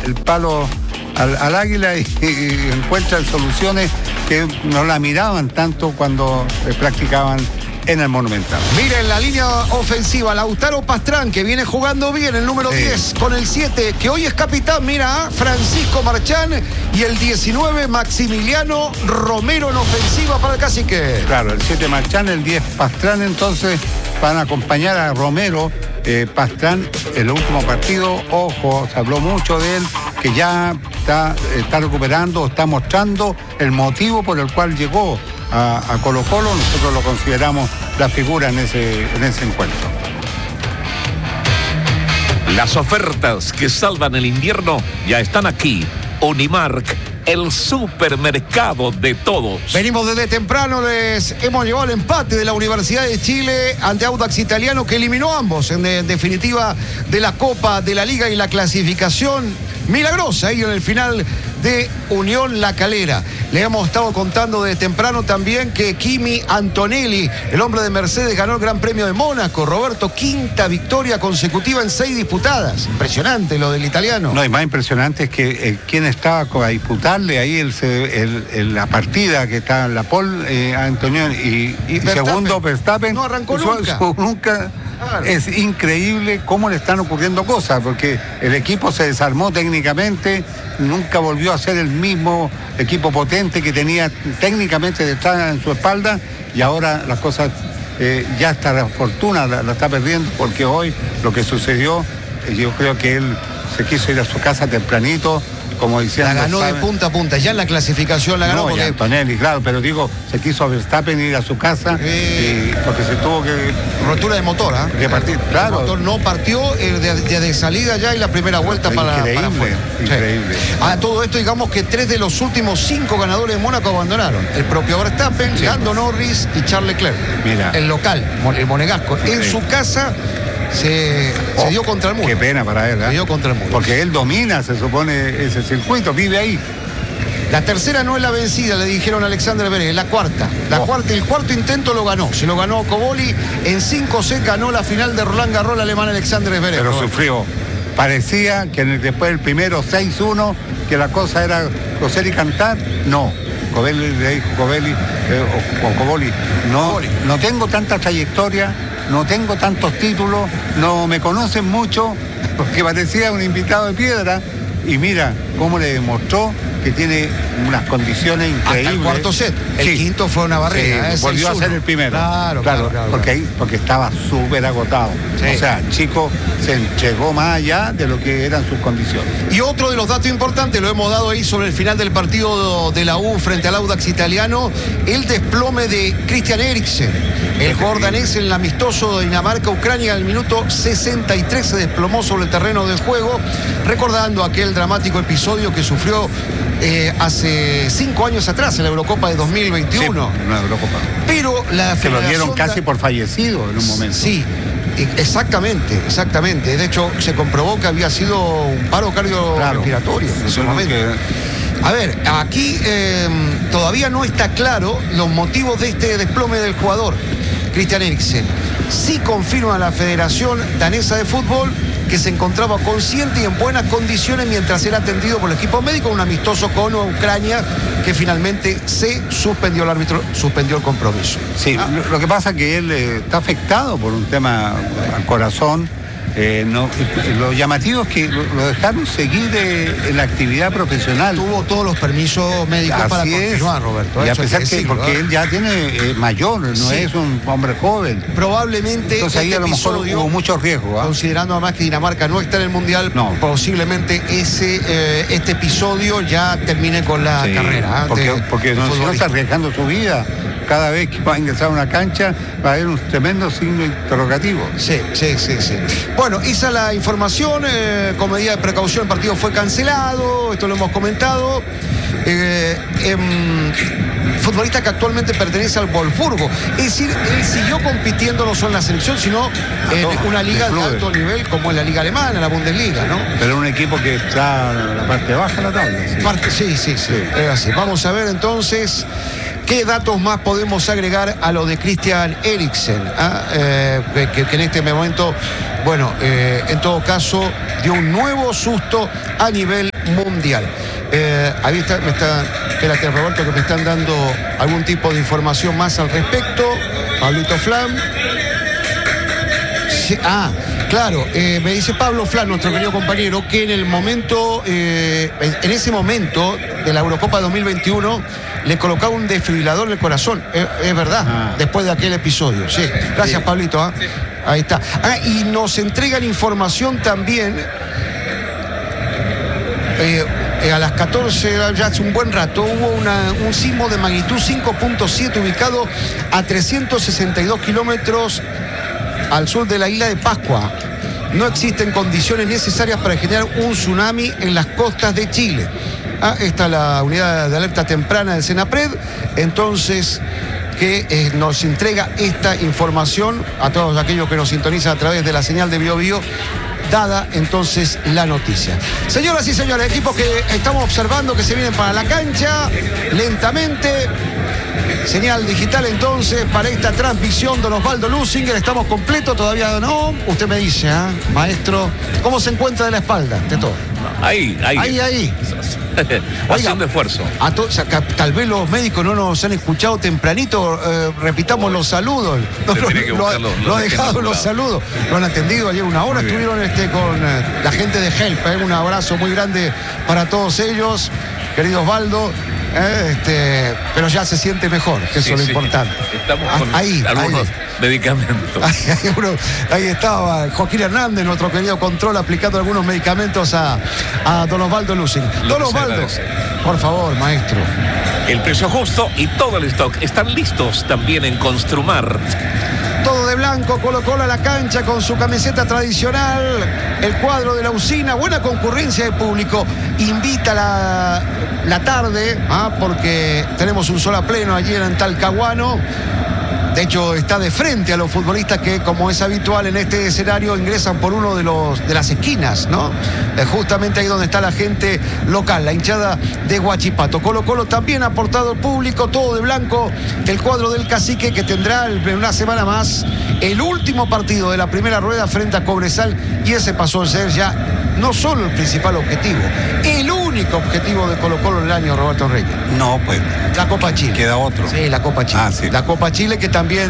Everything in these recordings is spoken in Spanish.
el palo al águila y encuentran soluciones que no la miraban tanto cuando practicaban en el Monumental. Miren la línea ofensiva, Lautaro Pastrán, que viene jugando bien, el número 10, con el 7, que hoy es capitán, mira, Francisco Marchán, y el 19, Maximiliano Romero en ofensiva para el Cacique. Claro, el 7 Marchán, el 10 Pastrán, entonces van a acompañar a Romero. Pastrán, en el último partido, ojo, se habló mucho de él, que ya está recuperando, está mostrando el motivo por el cual llegó a Colo-Colo. Nosotros lo consideramos la figura en ese encuentro. Las ofertas que salvan el invierno ya están aquí. Unimark, el supermercado de todos. Venimos desde temprano, les hemos llevado el empate de la Universidad de Chile ante Audax Italiano, que eliminó a ambos en definitiva de la Copa de la Liga y la clasificación milagrosa ahí en el final de Unión La Calera. Le hemos estado contando desde temprano también que Kimi Antonelli, el hombre de Mercedes, ganó el Gran Premio de Mónaco. Roberto, quinta victoria consecutiva en 6 disputadas. Impresionante lo del italiano. No, y más impresionante es que quien estaba a disputarle ahí la partida, que está en la pole, Antonelli y segundo Verstappen. No arrancó nunca. Claro. Es increíble cómo le están ocurriendo cosas, porque el equipo se desarmó técnicamente, nunca volvió a ser el mismo equipo potente que tenía técnicamente detrás en su espalda, y ahora las cosas, ya hasta la fortuna la está perdiendo, porque hoy lo que sucedió, yo creo que él se quiso ir a su casa tempranito, como diciendo, la ganó de punta a punta, ya en la clasificación la ganó. No, porque Antonelli, claro, pero digo, se quiso a Verstappen ir a su casa, porque se tuvo que... Rotura de motor, ¿ah? Repartir, claro. El motor no partió de salida ya, y la primera vuelta para afuera. Increíble. A todo esto, digamos que 3 de los últimos 5 ganadores de Mónaco abandonaron. El propio Verstappen, Lando Norris y Charles Leclerc. Mira. El local, el monegasco. En su casa se dio contra el muro. Qué pena para él, ¿eh? Se dio contra el muro. Porque él domina, se supone, ese circuito, vive ahí. La tercera no es la vencida, le dijeron a Alexander Vélez, la cuarta. El cuarto intento lo ganó. Se lo ganó Coboli. En 5 set ganó la final de Roland Garros el alemán Alexander Vélez. Pero sufrió. Parecía que después del primero 6-1, que la cosa era coser y cantar. No. Coboli le dijo, Coboli, no tengo tanta trayectoria, no tengo tantos títulos, no me conocen mucho, porque parecía un invitado de piedra. Y mira cómo le demostró que tiene unas condiciones increíbles. Hasta el cuarto set. El quinto fue una barrera. Sí, volvió a ser el primero. Claro. Porque estaba súper agotado. Sí. O sea, Chico se entregó más allá de lo que eran sus condiciones. Y otro de los datos importantes, lo hemos dado ahí sobre el final del partido de la U frente al Audax Italiano, el desplome de Christian Eriksen. El jugador danés en el amistoso de Dinamarca-Ucrania, al minuto 63 se desplomó sobre el terreno de juego, recordando aquel dramático episodio que sufrió hace 5 años atrás en la Eurocopa de 2021. Sí, una Eurocopa. Pero la se lo dieron casi por fallecido en un momento. Sí, exactamente. De hecho, se comprobó que había sido un paro cardiorrespiratorio en ese momento. A ver, aquí todavía no está claro los motivos de este desplome del jugador, Christian Eriksen. Sí confirma la Federación Danesa de Fútbol que se encontraba consciente y en buenas condiciones mientras era atendido por el equipo médico en un amistoso con Ucrania, que finalmente se suspendió, el árbitro suspendió el compromiso. Sí, lo que pasa es que él está afectado por un tema al corazón. Lo llamativo es que lo dejaron seguir en la actividad profesional. Tuvo todos los permisos médicos para continuar, Roberto. Y a pesar que, porque él ya tiene mayor, no es un hombre joven. Probablemente. Entonces ahí a lo mejor hubo mucho riesgo. Considerando además que Dinamarca no está en el Mundial, posiblemente este episodio ya termine con la carrera. Porque no está arriesgando su vida. Cada vez que va a ingresar a una cancha va a haber un tremendo signo interrogativo. Sí. Bueno, esa es la información. Con medida de precaución el partido fue cancelado. Esto lo hemos comentado. Futbolista que actualmente pertenece al Wolfsburgo. Es decir, él siguió compitiendo no solo en la selección, sino en una liga de alto nivel como es la liga alemana, la Bundesliga, ¿no? Pero un equipo que está en la parte baja de la tabla. Sí. Es así. Vamos a ver entonces qué datos más podemos agregar a lo de Christian Eriksen, que en este momento, en todo caso, dio un nuevo susto a nivel mundial. Ahí espérate, Roberto, que me están dando algún tipo de información más al respecto. Pablito Flam. Sí, claro, me dice Pablo Flan, nuestro querido compañero, que en ese momento de la Eurocopa 2021 le colocaba un desfibrilador en el corazón. Es verdad, después de aquel episodio. Sí, gracias, Pablito. Sí. Ahí está. Y nos entregan información también. A las 14, ya hace un buen rato, hubo un sismo de magnitud 5.7 ubicado a 362 kilómetros al sur de la isla de Pascua. No existen condiciones necesarias para generar un tsunami en las costas de Chile. Esta es la unidad de alerta temprana del Senapred, entonces, que nos entrega esta información a todos aquellos que nos sintonizan a través de la señal de BioBio, dada entonces la noticia. Señoras y señores, equipos que estamos observando que se vienen para la cancha lentamente. Señal digital entonces para esta transmisión. Don Osvaldo Lusinger, ¿estamos completos? Todavía no. Usted me dice, maestro, ¿cómo se encuentra de la espalda? De todo. Ahí. Haciendo esfuerzo. Tal vez los médicos no nos han escuchado tempranito. Repitamos los saludos. Lo ha dejado los saludos. Lo han atendido ayer una hora. Estuvieron con la gente de Help. Un abrazo muy grande para todos ellos. Querido Osvaldo. Pero ya se siente mejor, que eso es lo importante. Estamos con algunos medicamentos. Ahí estaba Joaquín Hernández, nuestro querido control, aplicando algunos medicamentos a don Osvaldo Lucing. Don Osvaldo, por favor, maestro. El precio justo y todo el stock están listos también en Construmar. Todo de blanco, Colo-Colo a la cancha con su camiseta tradicional, el cuadro de la usina, buena concurrencia de público, invita la tarde, porque tenemos un sol a pleno allí en Talcahuano. De hecho, está de frente a los futbolistas que, como es habitual en este escenario, ingresan por uno de las esquinas, ¿no? Justamente ahí donde está la gente local, la hinchada de Huachipato. Colo-Colo también ha aportado público, todo de blanco, el cuadro del Cacique, que tendrá en una semana más el último partido de la primera rueda frente a Cobresal, y ese pasó a ser ya no solo el principal objetivo, el único objetivo de Colo-Colo en el año, Roberto Enrique. No, pues la Copa Chile. Queda otro. Sí, la Copa Chile. Sí. La Copa Chile, que también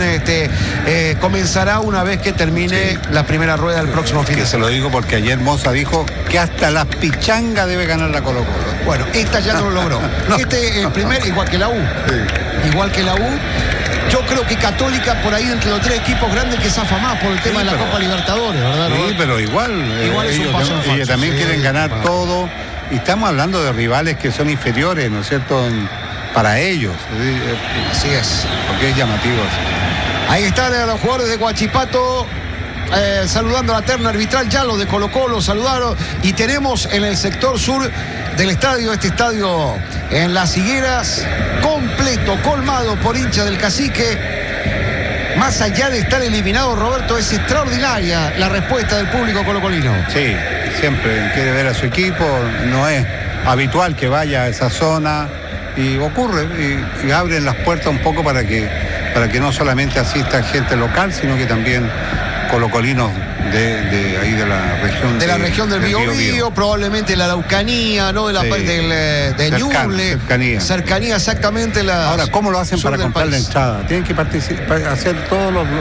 comenzará una vez que termine la primera rueda del próximo fin de semana. Se lo digo porque ayer Moza dijo que hasta la pichanga debe ganar la Colo-Colo. Bueno, esta ya no lo logró. El primer, igual que la U. Sí. Igual que la U. Yo creo que Católica por ahí entre los tres equipos grandes que zafa más por el tema de la Copa Libertadores, ¿verdad? Sí, pero igual es un paso en falso. Ellos también quieren ganar todo. Y estamos hablando de rivales que son inferiores, ¿no es cierto?, para ellos. Así es. Porque es llamativo. Ahí están los jugadores de Huachipato saludando a la terna arbitral. Ya los de Colo-Colo saludaron. Y tenemos en el sector sur del estadio, este estadio en Las Higueras, completo, colmado por hinchas del Cacique. Más allá de estar eliminado, Roberto, es extraordinaria la respuesta del público colocolino. Sí, siempre quiere ver a su equipo. No es habitual que vaya a esa zona. Y ocurre, y abren las puertas un poco para que no solamente asista gente local, sino que también colocolinos de ahí de la región de la región del Biobío, probablemente la Araucanía, ¿no? De la parte de Ñuble, cercanía exactamente. Ahora, ¿cómo lo hacen para comprar la entrada? Tienen que hacer todos lo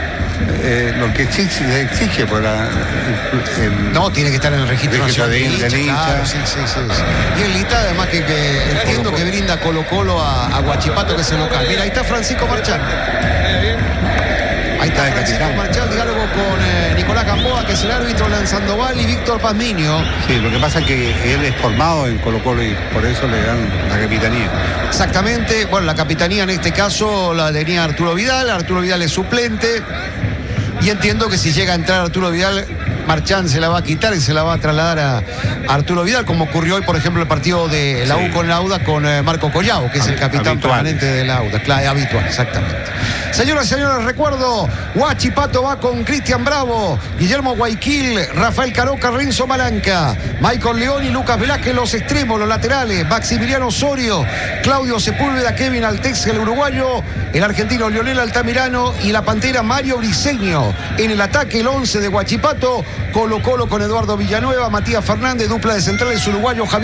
que se exige por no, tiene que estar en el registro nacional del hincha. Claro, sí. Y el ITA, además, que entiendo que brinda Colo-Colo a Huachipato, que es el local. Mira, ahí está Francisco Marchán. Ahí está Francisco Marchán, diálogo con Nicolás Gamboa, que es el árbitro, Lan Sandoval y Víctor Pazmiño. Sí, lo que pasa es que él es formado en Colo-Colo y por eso le dan la capitanía. Exactamente. Bueno, la capitanía en este caso la tenía Arturo Vidal. Arturo Vidal es suplente. Y entiendo que si llega a entrar Arturo Vidal, Marchán se la va a quitar y se la va a trasladar a Arturo Vidal, como ocurrió hoy, por ejemplo, el partido de la U con la Auda con Marco Collao, que es el capitán permanente de la Auda. Claro, habitual, exactamente. Señoras y señores, recuerdo, Huachipato va con Cristian Bravo, Guillermo Guayquil, Rafael Caroca, Renzo Malanca, Michael León y Lucas Velázquez, los extremos, los laterales, Maximiliano Osorio, Claudio Sepúlveda, Kevin Altex, el uruguayo, el argentino Leonel Altamirano y la pantera Mario Briceño. En el ataque, el 11 de Huachipato, Colo-Colo con Eduardo Villanueva, Matías Fernández, dupla de centrales uruguayos, Javier